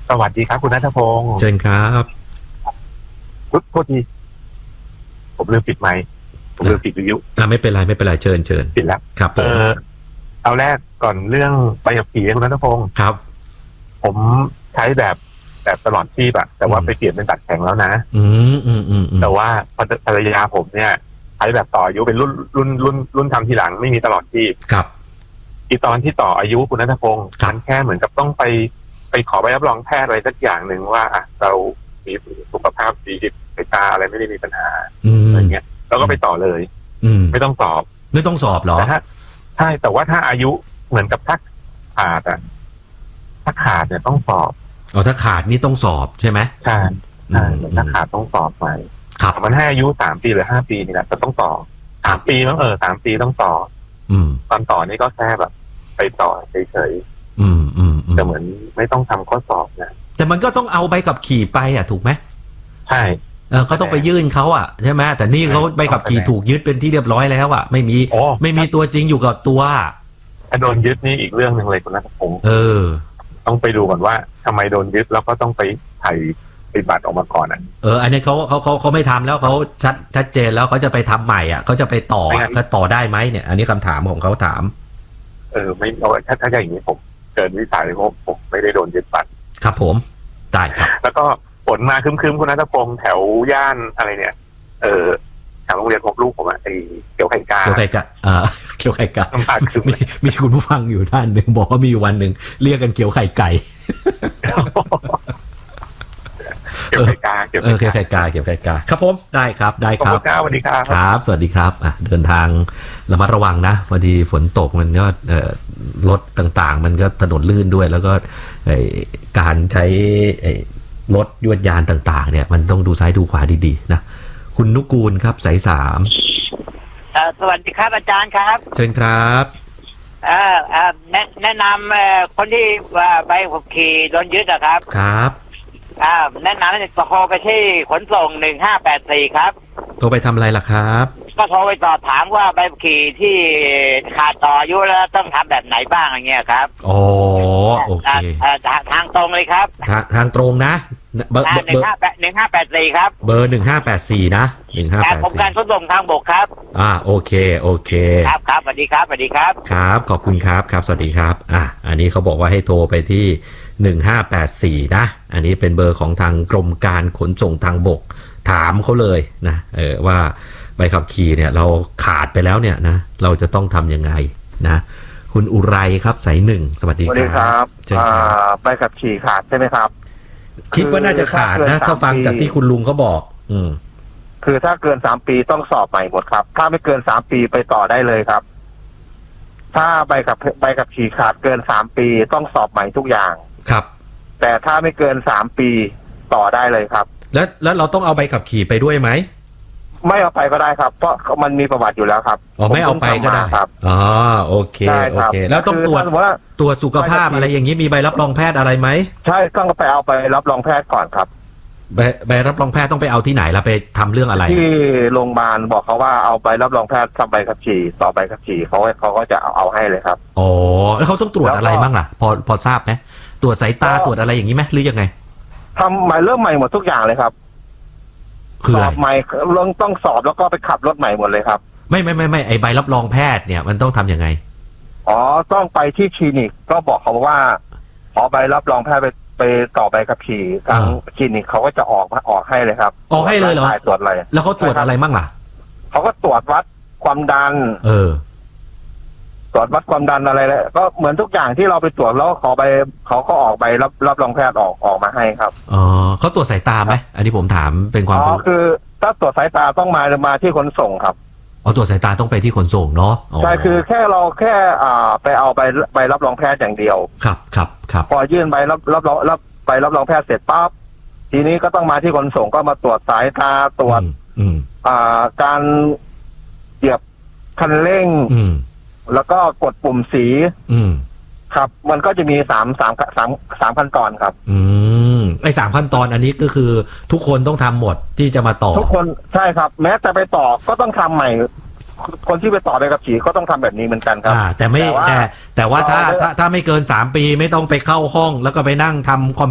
สวัสดีครับคุณณัฐพงศ์เชิญครับโทษทีผมลืมปิดไมค์ผมลืมปิดวิทยุไม่เป็นไรไม่เป็นไรเชิญปิดแล้วครับผมเอาแรกก่อนเรื่องใบขับขี่คุณณัฐพงศ์ครับผมใช้แบบตลอดชีพอะแต่ว่าไปเปลี่ยนเป็นบัตรแข็งแล้วนะแต่ว่าภรรยาผมเนี่ยใช้แบบต่ออายุเป็นรุ่นทำทีหลังไม่มีตลอดชีพครับอีตอนที่ต่ออายุคุณณัฐพงศ์มันแค่เหมือนกับต้องไปขอใบรับรองแพทย์อะไรสักอย่างหนึ่งว่าเรามีสุขภาพดีสายตาอะไรไม่ได้มีปัญหาอะไรเงี้ยเราก็ไปต่อเลยไม่ต้องสอบเหรอใช่แต่ว่าถ้าอายุเหมือนกับถ้าขาดถ้าขาดเนี่ยต้องสอบถ้าขาดนี่ต้องสอบใช่ไหมใช่ถ้าขาดต้องสอบไปมันให้อายุ3 ปีหรือ5 ปีนี่แหละจะต้องต่อ3 ปีมั้ง3 ปีต้องต่อตอนต่อนี่ก็แค่แบบไปต่อเฉยแต่เหมือนไม่ต้องทำข้อสอบนะแต่มันก็ต้องเอาใบขับขี่ไปถูกไหมใช่ก็ต้องไปยื่นเขาใช่ไหมแต่นี่เขาใบขับขี่ถูกยึดเป็นที่เรียบร้อยแล้วไม่มีตัวจริงอยู่กับตัวถ้าโดนยึดนี่อีกเรื่องหนึ่งเลยคุณณัฐพงศ์ต้องไปดูก่อนว่าทำไมโดนยึดแล้วก็ต้องไปถ่ายบัตรออกมาก่อนอันนี้เขาไม่ทำแล้วเขาชัดเจนแล้วเขาจะไปทำใหม่เขาจะไปต่อเขาต่อได้ไหมเนี่ยอันนี้คำถามของเขาถามไม่เอาถ้าอย่างนี้ผมเกินวิสัยผมไม่ได้โดนยึดบัตรครับผมได้ครับแล้วก็ฝนมาครึ้มๆคุณณัฐพงศ์แถวย่านอะไรเนี่ยแถวโรงเรียนของลูกผมไอ้เกี่ยวไข่กาเกี่ยวไข่กามีคุณผู้ฟังอยู่ท่านหนึ่งบอกว่ามีวันหนึ่งเรียกกันเกี่ยวไข่ไก่เกี่ยวไข่กาเกี่ยวไข่กาครับผมได้ครับสวัสดีครับครับสวัสดีครับเดินทางระมัดระวังนะพอดีฝนตกมันก็รถต่างๆมันก็ถนนลื่นด้วยแล้วก็การใช้รถยวดยานต่างๆเนี่ยมันต้องดูซ้ายดูขวาดีๆนะคุณนุกูลครับสาย3 สวัสดีครับอาจารย์ครับเชิญครับแนะนำคนที่ใบขับขี่โดนยึดนะครับครับแนะนำให้โทรไปที่ขนส่ง1584ครับโทรไปทำอะไรล่ะครับก็โทรไปสอบถามว่าใบขับขี่ที่ขาดต่ออายุแล้วต้องทำแบบไหนบ้างอย่างเงี้ยครับโอเคทางตรงเลยครับทางตรงนะเบอร์1584ครับเบอร์1584นะ 1584ผมการขนส่งทางบกครับโอเคครับสวัสดีครับครับขอบคุณครับสวัสดีครับอันนี้เขาบอกว่าให้โทรไปที่1584นะอันนี้เป็นเบอร์ของทางกรมการขนส่งทางบกถามเขาเลยนะว่าใบขับขี่เนี่ยเราขาดไปแล้วเนี่ยนะเราจะต้องทำยังไงนะคุณอุไรครับสาย1สวัสดีครับใบขับขี่ขาดใช่ไหมครับคิดว่าน่าจะขาดนะถ้าฟังจากที่คุณลุงเขาบอกคือถ้าเกิน3 ปีต้องสอบใหม่หมดครับถ้าไม่เกิน3 ปีไปต่อได้เลยครับถ้าใบขับขี่ขาดเกิน3 ปีต้องสอบใหม่ทุกอย่างครับแต่ถ้าไม่เกิน3 ปีต่อได้เลยครับแล้วเราต้องเอาใบขับขี่ไปด้วยไหมไม่เอาไปก็ได้ครับเพราะมันมีประวัติอยู่แล้วครับไม่เอาไปก็ได้ครับโอเคแล้วต้องตรวจสุขภาพอะไรอย่างนี้มีใบรับรองแพทย์อะไรไหมใช่ต้องไปเอาไปรับรองแพทย์ก่อนครับใบรับรองแพทย์ต้องไปเอาที่ไหนแล้วไปทำเรื่องอะไรที่โรงพยาบาลบอกเขาว่าเอาใบรับรองแพทย์ทำใบขับขี่ต่อใบขับขี่เขาก็จะเอาให้เลยครับแล้วเขาต้องตรวจอะไรบ้างล่ะพอทราบไหมตรวจสายตาตรวจอะไรอย่างนี้ไหมหรือยังไงทำใหม่เริ่มใหม่หมดทุกอย่างเลยครับคืออะไรสอบใหม่ต้องสอบแล้วก็ไปขับรถใหม่หมดเลยครับไม่ไอใบรับรองแพทย์เนี่ยมันต้องทํำยังไงต้องไปที่คลินิกก็บอกเขาว่าขอใบรับรองแพทย์ไปต่อใบขับขี่ทางคลินิกเขาก็จะออกให้เลยครับออกให้เลยเหรอตรวจอะไรแล้วเขาตรวจอะไรบ้างล่ะเขาก็ตรวจวัดความดันตรวจวัดความดันอะไรเลยก็เหมือนทุกอย่างที่เราไปตรวจแล้วเขาก็ออกใบรับรองแพทย์ออกมาให้ครับเขาตรวจสายตาไหมอันนี้ผมถามเป็นความรู้คือถ้าตรวจสายตาต้องมาที่ขนส่งครับตรวจสายตาต้องไปที่ขนส่งเนาะใช่คือแค่ไปเอาใบรับรองแพทย์อย่างเดียวครับพอยื่นใบรับรองแพทย์เสร็จปั๊บทีนี้ก็ต้องมาที่ขนส่งก็มาตรวจสายตาตรวจการเหยียบคันเร่งแล้วก็กดปุ่มสีครับมันก็จะมี3ขั้นตอนครับไอ้3ขั้นตอนอันนี้ก็คือทุกคนต้องทำหมดที่จะมาต่อทุกคนใช่ครับแม้แต่ไปต่อก็ต้องทำใหม่คนที่ไปต่อใบขับขี่ก็ต้องทำแบบนี้เหมือนกันครับแต่ว่าถ้าไม่เกิน3 ปีไม่ต้องไปเข้าห้องแล้วก็ไปนั่งทำคอม